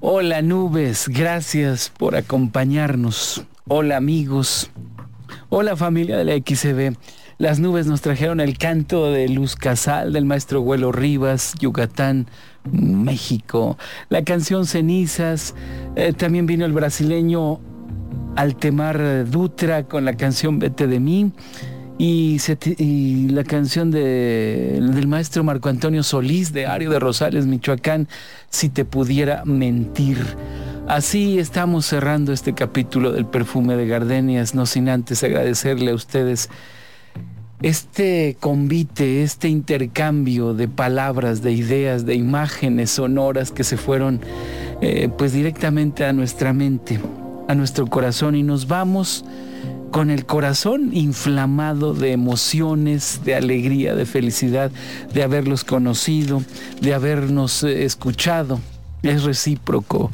Hola nubes, gracias por acompañarnos. Hola amigos, hola familia de la XCB. Las nubes nos trajeron el canto de Luz Casal, del maestro Güelo Rivas, Yucatán, México. La canción Cenizas, también vino el brasileño Altemar Dutra con la canción Vete de mí. Y la canción del maestro Marco Antonio Solís de Ario de Rosales, Michoacán, Si te pudiera mentir. Así estamos cerrando este capítulo del perfume de gardenias, no sin antes agradecerle a ustedes este convite, este intercambio de palabras, de ideas, de imágenes sonoras que se fueron pues directamente a nuestra mente, a nuestro corazón, y nos vamos con el corazón inflamado de emociones, de alegría, de felicidad, de haberlos conocido, de habernos escuchado. Es recíproco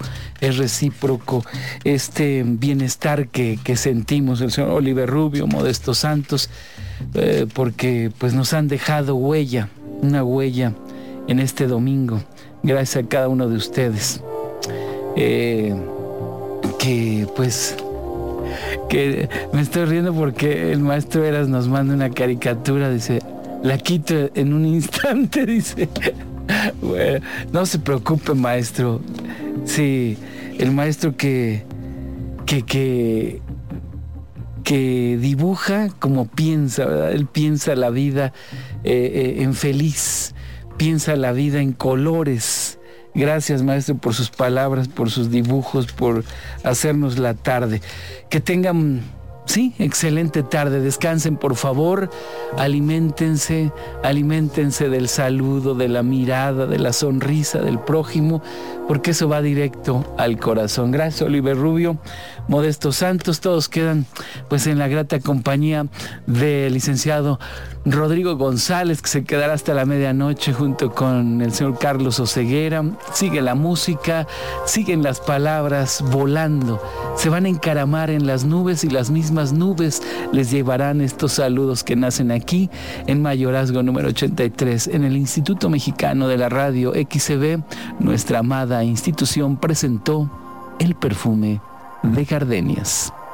este bienestar que sentimos el señor Oliver Rubio, Modesto Santos, porque pues nos han dejado una huella en este domingo. Gracias a cada uno de ustedes. Que me estoy riendo porque el maestro Eras nos manda una caricatura, dice, la quito en un instante, dice. Bueno, no se preocupe, maestro. Sí, el maestro que dibuja como piensa, ¿verdad? Él piensa la vida en feliz, piensa la vida en colores. Gracias, maestro, por sus palabras, por sus dibujos, por hacernos la tarde. Que tengan, excelente tarde. Descansen, por favor. Aliméntense del saludo, de la mirada, de la sonrisa del prójimo, porque eso va directo al corazón. Gracias, Oliver Rubio, Modesto Santos. Todos quedan pues en la grata compañía del licenciado Rodrigo González, que se quedará hasta la medianoche junto con el señor Carlos Oseguera. Sigue la música, siguen las palabras volando. Se van a encaramar en las nubes y las mismas nubes les llevarán estos saludos que nacen aquí en Mayorazgo número 83, en el Instituto Mexicano de la Radio XCB. Nuestra amada institución presentó el perfume de gardenias.